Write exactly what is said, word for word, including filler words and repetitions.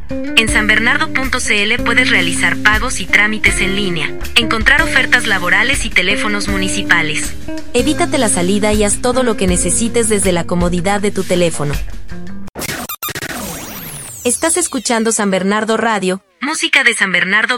En san bernardo punto c l puedes realizar pagos y trámites en línea, encontrar ofertas laborales y teléfonos municipales. Evítate la salida y haz todo lo que necesites desde la comodidad de tu teléfono. Estás escuchando San Bernardo Radio, música de San Bernardo.